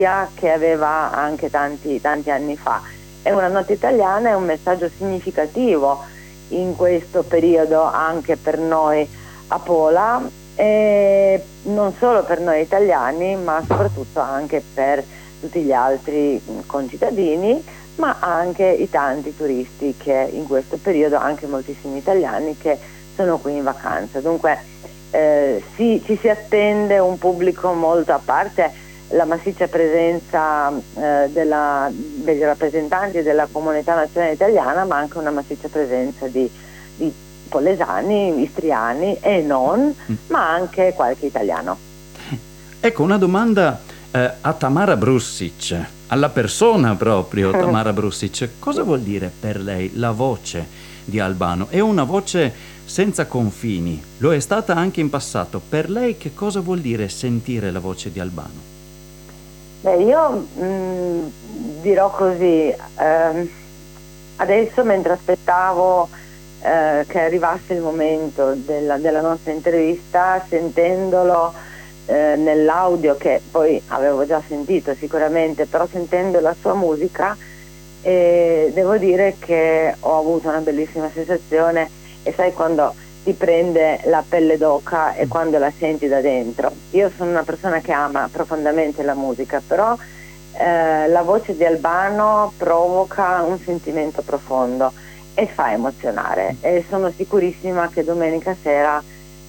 che aveva anche tanti anni fa. È una notte italiana, è un messaggio significativo in questo periodo anche per noi a Pola, e non solo per noi italiani, ma soprattutto anche per tutti gli altri concittadini, ma anche i tanti turisti che in questo periodo, anche moltissimi italiani che sono qui in vacanza. Dunque ci si attende un pubblico molto, a parte la massiccia presenza dei rappresentanti della comunità nazionale italiana, ma anche una massiccia presenza di polesani, istriani e non, ma anche qualche italiano. Ecco, una domanda a Tamara Brusic, alla persona proprio Tamara Brusic. Cosa vuol dire per lei la voce di Albano? È una voce senza confini, lo è stata anche in passato. Per lei che cosa vuol dire sentire la voce di Albano? Beh, io dirò così, adesso mentre aspettavo che arrivasse il momento della nostra intervista, sentendolo nell'audio, che poi avevo già sentito sicuramente, però sentendo la sua musica, devo dire che ho avuto una bellissima sensazione, e sai quando ti prende la pelle d'oca e quando la senti da dentro. Io sono una persona che ama profondamente la musica, però la voce di Albano provoca un sentimento profondo e fa emozionare, e sono sicurissima che domenica sera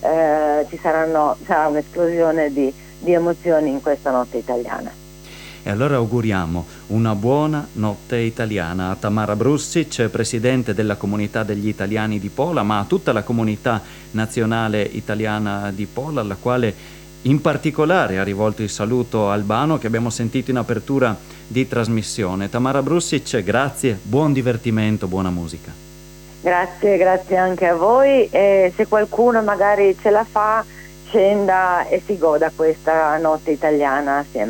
sarà un'esplosione di emozioni in questa notte italiana. E allora auguriamo una buona notte italiana a Tamara Brusic, presidente della comunità degli italiani di Pola, ma a tutta la comunità nazionale italiana di Pola, alla quale in particolare ha rivolto il saluto Albano che abbiamo sentito in apertura di trasmissione. Tamara Brusic, grazie, buon divertimento, buona musica. Grazie anche a voi, e se qualcuno magari ce la fa, scenda e si goda questa notte italiana assieme